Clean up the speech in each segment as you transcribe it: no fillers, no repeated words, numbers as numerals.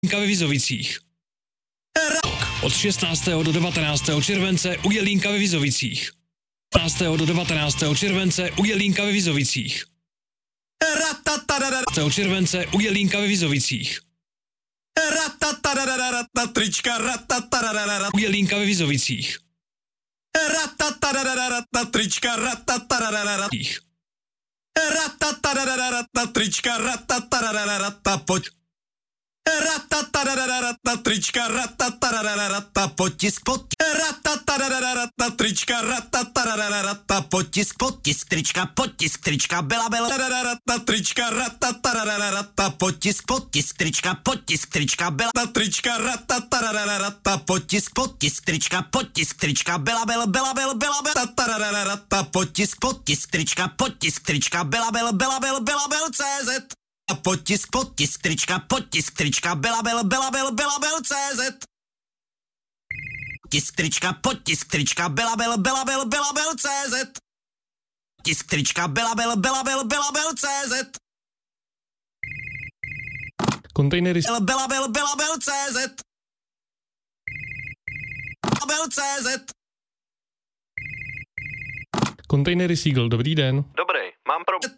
ve Vizovicích. Od 16. do 19. července u Jelínka ve Vizovicích. 15. do 19. července u Jelínka ve Vizovicích. 15. července u Jelínka ve Vizovicích. Trička, U Jelínka ve Vizovicích. trička, trička, pojď. Trička, potisk, trička, potisk, trička, byla, trička, potisk, trička, byla, trička, potisk, trička, byla, potisk, trička, byla, CZ. Potisk, trička, byla, CZ. Potisk, trička, byla, CZ. Potisk, trička, byla, CZ. Kontejnery Byla, CZ. CZ. Kontejnery Seagull, dobrý den. Dobrý, mám problém.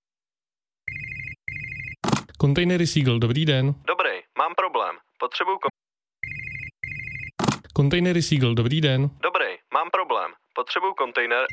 Kontejnery Seagull, dobrý den. Dobrý, mám problém. Potřebuju Kontejnery Seagull, dobrý den. Dobrý, mám problém. Potřebuju kontejner.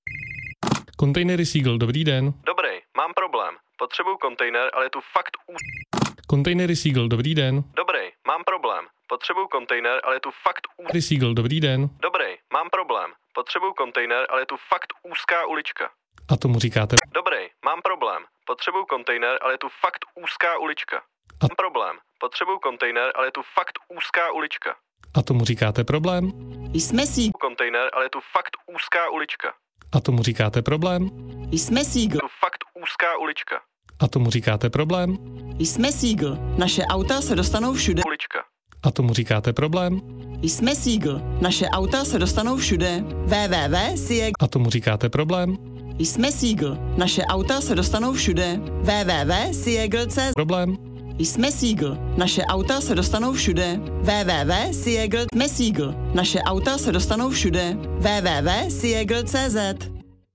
Kontejnery Seagull, dobrý den. Dobrý, mám problém. Potřebuju kontejner, ale je tu fakt Kontejnery Seagull, dobrý den. Dobrý, mám problém. Potřebuju kontejner, ale je tu fakt Kontejnery Seagull, dobrý den. Dobrý, mám problém. Potřebuju kontejner, ale je tu fakt úzká ulička. A tomu říkáte. Dobrý, mám problém. Potřebuju kontejner, ale je tu fakt úzká ulička. Mám problém. Potřebuju kontejner, ale je tu fakt úzká ulička. A tomu říkáte problém. Jsme Seagull. Kontejner, ale je tu fakt úzká ulička. A tomu říkáte problém. Jsme Seagull. Tu fakt úzká ulička. A tomu říkáte problém. Jsme Seagull. Naše auta se dostanou všude. Ulička. A tomu říkáte problém. Jsme Seagull. Naše auta se dostanou všude. www.seagull. A tomu říkáte problém. Jsme Seagull. Naše auta se dostanou všude. www.seagull.cz. Problém. Jsme Seagull. Naše auta se dostanou všude. www.seagull. Jsme Seagull. Naše auta se dostanou všude. www.seagull.cz.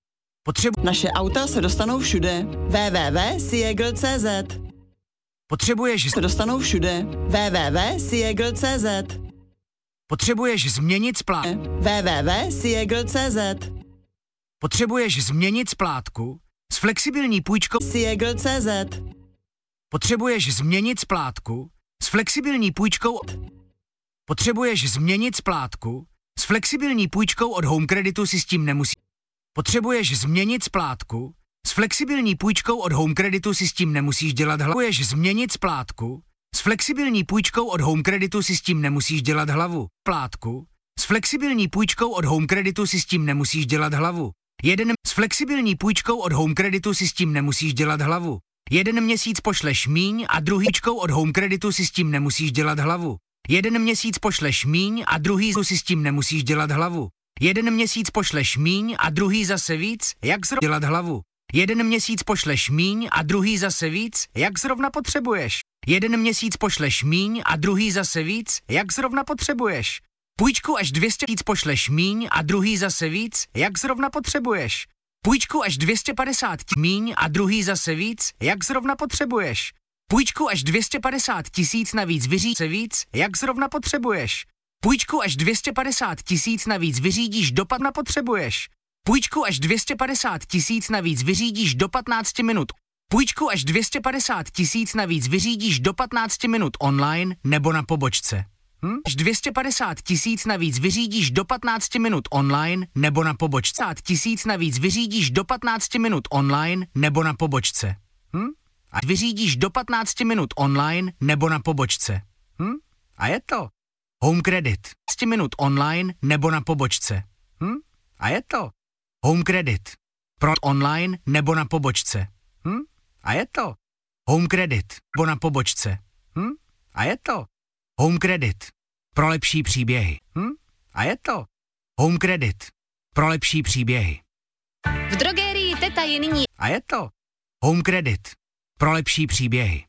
Naše auta se dostanou všude. www.seagull.cz. Potřebuješ Se dostanou všude. www.seagull.cz. Potřebuješ změnit splátku. www.seagull.cz. Potřebuješ změnit splátku s flexibilní půjčkou. Seagull.cz. Potřebuješ změnit splátku s flexibilní půjčkou. Potřebuješ změnit splátku s flexibilní půjčkou od Home Creditu, si s tím nemusí. Potřebuješ změnit splátku s flexibilní půjčkou od Home Creditu, si s tím nemusíš dělat hlavu. Potřebuješ změnit splátku s flexibilní půjčkou od Home Creditu, si s tím nemusíš dělat hlavu. Splátku s flexibilní půjčkou od Home Creditu, si s tím nemusíš dělat hlavu. S flexibilní půjčkou od Home Creditu, si s tím nemusíš dělat hlavu. Jeden měsíc pošleš míň a druhý půjčkou od Home Creditu, si s tím nemusíš dělat hlavu. Jeden měsíc pošleš míň a druhý si s tím nemusíš dělat hlavu. Jeden měsíc pošleš míň a druhý zase víc, jak zrovna dělat hlavu. Jeden měsíc pošleš míň a druhý zase víc, jak zrovna potřebuješ. Jeden měsíc pošleš míň a druhý zase víc, jak zrovna potřebuješ. Půjčku až 200 000 pošleš míň a druhý zase víc, jak zrovna potřebuješ. Půjčku až 250 000 míň a druhý zase víc, jak zrovna potřebuješ. Půjčku až 250 000 navíc vyřídíš víc, jak zrovna potřebuješ. Půjčku až 250 000 navíc vyřídíš do 15 potřebuješ. Půjčku až 250 000 navíc vyřídíš do 15 minut. Půjčku až 250 000 navíc vyřídíš do 15 minut online nebo na pobočce. Až 250 000 navíc vyřídíš do 15 minut online nebo na pobočce. 000 navíc vyřídíš do 15 minut online nebo na pobočce. A vyřídíš do 15 minut online nebo na pobočce. A je to Home Credit. 15 minut online nebo na pobočce. A je to Home Credit. Pro online nebo na pobočce. A je to Home Credit. Nebo na pobočce. A je to Home Credit. Pro lepší příběhy. A je to Home Credit. Pro lepší příběhy. V drogerii Teta je nyní. A je to Home Credit. Pro lepší příběhy.